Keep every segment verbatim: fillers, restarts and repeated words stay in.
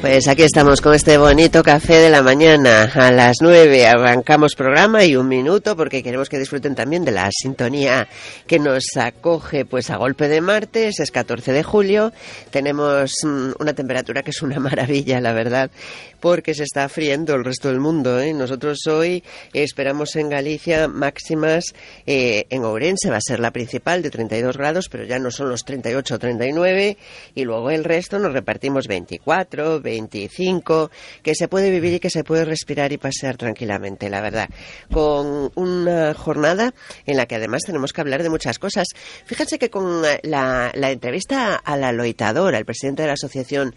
Pues aquí estamos con este bonito café de la mañana. A las nueve arrancamos programa y un minuto porque queremos que disfruten también de la sintonía que nos acoge pues a golpe de martes. Es catorce de julio. Tenemos mmm, una temperatura que es una maravilla, la verdad, porque se está friendo el resto del mundo, ¿eh? Nosotros hoy esperamos en Galicia máximas, eh, en Ourense va a ser la principal de treinta y dos grados, pero ya no son los treinta y ocho o treinta y nueve, y luego el resto nos repartimos veinticuatro, veinticinco, que se puede vivir y que se puede respirar y pasear tranquilamente, la verdad, con una jornada en la que además tenemos que hablar de muchas cosas. Fíjense que con la, la entrevista a la loitadora, el presidente de la asociación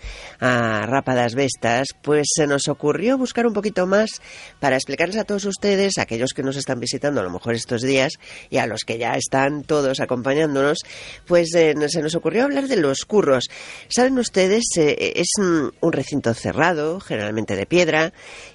a Rapa das Bestas, pues se nos ocurrió buscar un poquito más para explicarles a todos ustedes, a aquellos que nos están visitando a lo mejor estos días y a los que ya están todos acompañándonos, pues eh, se nos ocurrió hablar de los curros. Saben ustedes, eh, es un recinto cerrado, generalmente de piedra,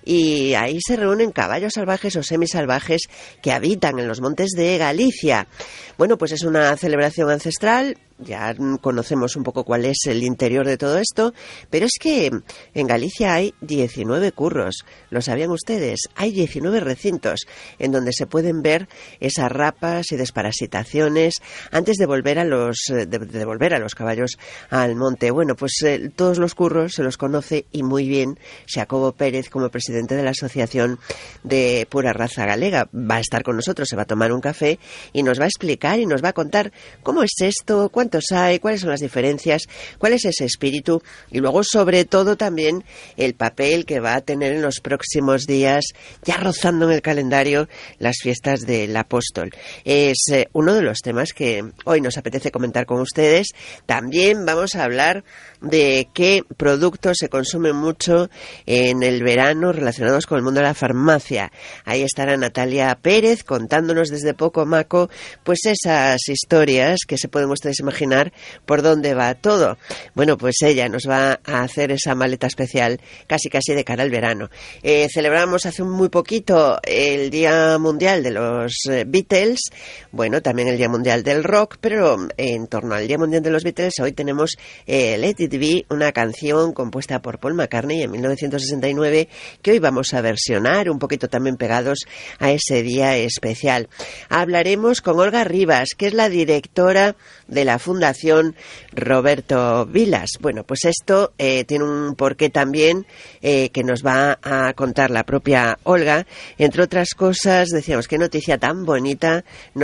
y ahí se reúnen caballos salvajes o semisalvajes que habitan en los montes de Galicia. Bueno, pues es una celebración ancestral. Ya conocemos un poco cuál es el interior de todo esto, pero es que en Galicia hay diecinueve curros, ¿lo sabían ustedes? Hay diecinueve recintos en donde se pueden ver esas rapas y desparasitaciones antes de volver a los de, de volver a los caballos al monte. Bueno, pues eh, todos los curros se los conoce y muy bien Xacobo Pérez como presidente de la Asociación de Pura Raza Galega. Va a estar con nosotros, se va a tomar un café y nos va a explicar y nos va a contar cómo es esto, cuántos hay, cuáles son las diferencias, cuál es ese espíritu y luego sobre todo también el papel que va a tener en los próximos días, ya rozando en el calendario, las fiestas del Apóstol. Es eh, uno de los temas que hoy nos apetece comentar con ustedes. También vamos a hablar de qué productos se consumen mucho en el verano relacionados con el mundo de la farmacia. Ahí estará Natalia Pérez contándonos desde Pocomaco pues esas historias que se pueden ustedes imaginar por dónde va todo. Bueno, pues ella nos va a hacer esa maleta especial casi casi de cara al verano. Eh, celebramos hace muy poquito el Día Mundial de los eh, Beatles, bueno, también el Día Mundial del Rock, pero en torno al Día Mundial de los Beatles hoy tenemos eh, Let It Be, una canción compuesta por Paul McCartney en mil novecientos sesenta y nueve que hoy vamos a versionar un poquito también pegados a ese día especial. Hablaremos con Olga Rivas, que es la directora de la Fundación Roberto Vilas. Bueno, pues esto eh, tiene un porqué también eh, que nos va a contar la propia Olga. Entre otras cosas, decíamos, qué noticia tan bonita